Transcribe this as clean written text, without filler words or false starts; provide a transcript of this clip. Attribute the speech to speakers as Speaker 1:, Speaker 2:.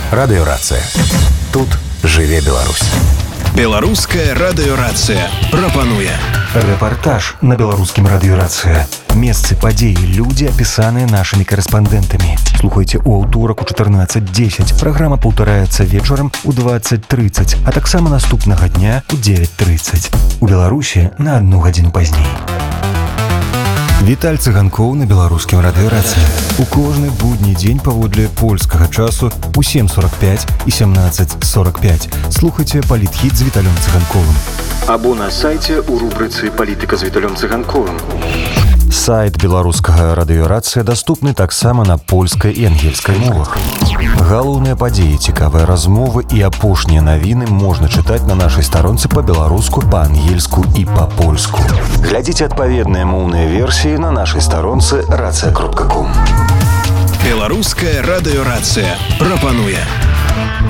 Speaker 1: Радыёрацыя. Тут жыве Беларусь.
Speaker 2: Беларуская радыёрацыя прапануе
Speaker 3: рэпартаж на беларускім радыёрацыя. Месцы, падзеі, людзі, апісаныя нашымі корэспандэнтамі. Слухайце ў аўторак у 14:10. Праграма паўтараецца вечарам у 20:30, а таксама наступнага дня у 9:30. У Беларусі на 1 гадзіну пазней. Віталь Цыганкоў на беларускім радыёрацыі. У кожны будні дзень паводле польскага часу у 7:45 і 17:45. Слухайце палітхіт з Віталем Цыганковым. Або на сайце у рубрыцы «Палітыка з Віталем Цыганковым». Сайт беларускага радыёрацыя даступны таксама на польскай і ангельскай мовах. Галоўныя падзеі, цікавыя размовы і апошнія навіны можна чытаць на нашай старонцы па-беларуску, па-ангельску і па-польску. Глядзіце адпаведныя моўныя версіі на нашай старонцы racja.com.
Speaker 2: Беларуская радыёрацыя прапануе